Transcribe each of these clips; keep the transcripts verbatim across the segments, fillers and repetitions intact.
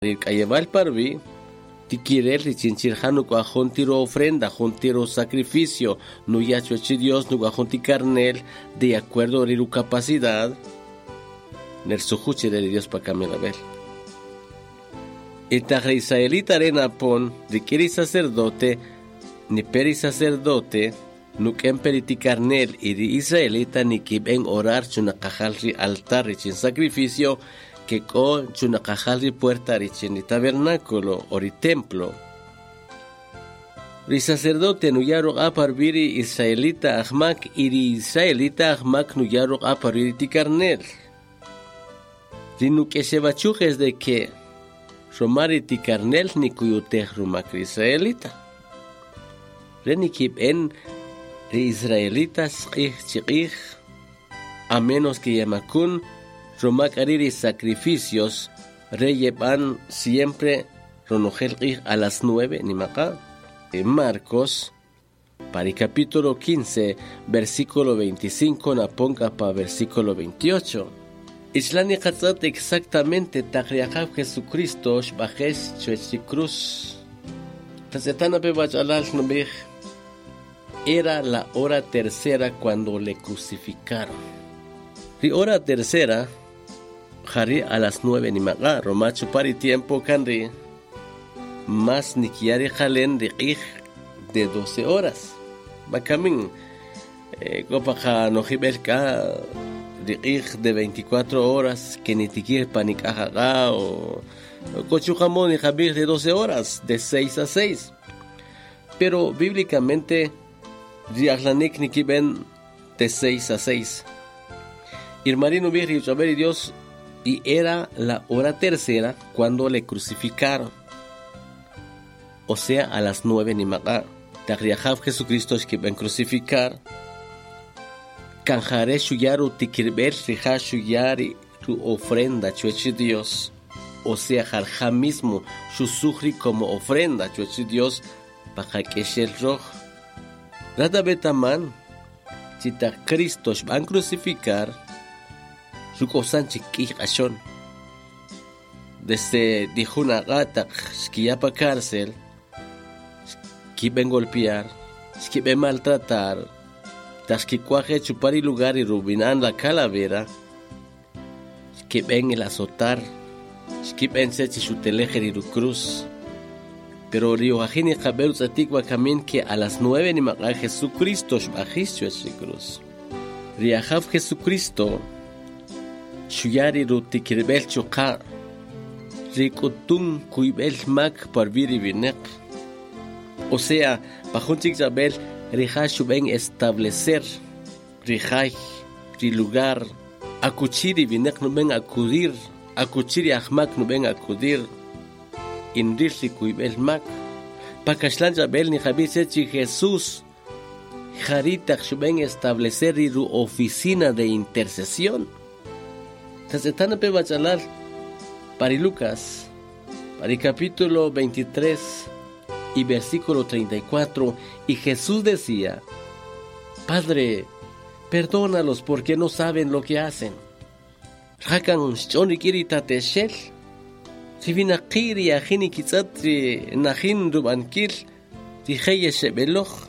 Ayebal parvi, tiquirel y chinchirjano cuajón tiro ofrenda, jón tiro sacrificio, no yacho echi Dios, no cuajón carnel, de acuerdo a su capacidad, ner sujuche de Dios para camelabel. El taja israelita arena pon, de quiere sacerdote, ni peri sacerdote, no que periti carnel y de israelita ni que ven orar chuna cajalri altar y chin sacrificio, que con chunacajali puerta richeni tabernáculo ori templo. Ri sacerdote nuyaro aparviri israelita ahmak iri israelita ahmak nuyaro aparviri ticarnel. Ri nuke shevachujes de que romari ticarnel ni cuyutej rumakri israelita. Renikib en ri israelitas ich chiqich a menos que yamakun Romak ariri sacrificios reyeban siempre ronojel a las nueve ni maca. En Marcos, para el capítulo quince, versículo veinticinco, na ponga para versículo veintiocho. Islani katzat exactamente takriakab Jesucristo bajes chuechi cruz. Tazetana bebachalal nubij. Era la hora tercera cuando le crucificaron. La hora tercera Jari a las nueve ni maga, romacho pari tiempo canri, más ni quiere jalen de ik de doce horas. Bacamin, copaja no jibelka de ik de veinticuatro horas, que ni tiquir panicajaga o cochujamón y jabir de doce horas, de seis a seis. Pero bíblicamente, diaglanik ni kiben de seis a seis. Irmarino virri y Dios. Y era la hora tercera cuando le crucificaron. O sea, a las nueve ni maga. Tagriajav Jesucristo es que ven crucificar. Canjare shuyaru tikirber rija shuyari tu ofrenda chuechi Dios. O sea, jarja mismo su sujri como ofrenda chuechi Dios. Baja que shel roj. Rada betaman. Chita Cristo van crucificar. Su cosa chiquilla ashon. Desde dijo una gata que ya pa cárcel, que ven golpear, que ven maltratar, tas que cuaje chupar y lugar y rubinan la calavera, que ven el azotar, que ven sechi su telejer y su cruz. Pero río ajini jaberu zatikwa camin que a las nueve ni maga Jesucristo bajisto ese cruz. Riajav Jesucristo. Shuyari ruti kirbel chuka rikutun kuibel mak parviri vinek. O sea, bajo un chichabel rijash ven establecer rijay ri lugar akuchiri vinek no ven acudir akuchiri ahmak no ven acudir inrirli kuibel mak pakashlan jabel ni jabise chi Jesús jarita ven establecer ru oficina de intercesión. Tazetana pe bachalar para Lucas, para el capítulo veintitrés y versículo treinta y cuatro, y Jesús decía: Padre, perdónalos porque no saben lo que hacen. Hakan shoni kiri tateshel, si vina kiri ajini kitzatri najin rubankil, rijeye shebeloch,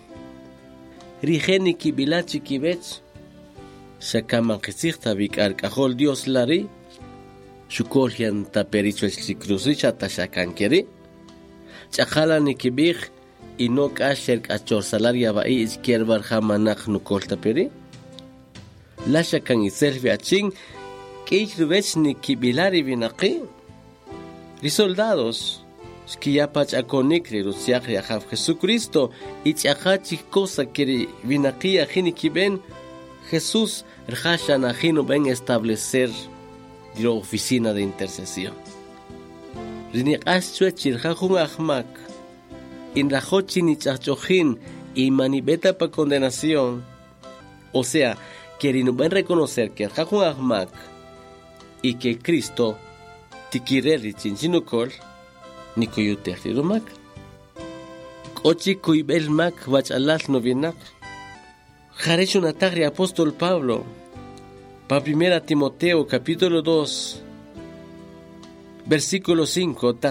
rijeni kibilachi kibech. Shakaman kisirta vikar kahol Dios lari, shukolhian tapericho el cruzicha tashakan keri, chakala ni kibig, y no kasher kachor salaria va y izquierbar jamanak nukol taperi, la shakan y servia ching, que irvech ni kibilari vinaki, y soldados, skiyapach akonikri rusiakri ajaf Jesucristo, y chachachi cosa keri vinaki ajini kiben, Jesús Rjashan ajino ven establecer la oficina de intercesión. Riniqas chuechir jajun ahmak, in rajochin y chachojin y manibeta pa condenación. O sea, quieren ven reconocer que jajun ahmak y que Cristo tikireri chinchinukol ni kuyutehlirumak. Kochi kuibel mak bachalal novinak. Jarecho Natagri apóstol Pablo, para primera Timoteo capítulo dos, Versículo cinco.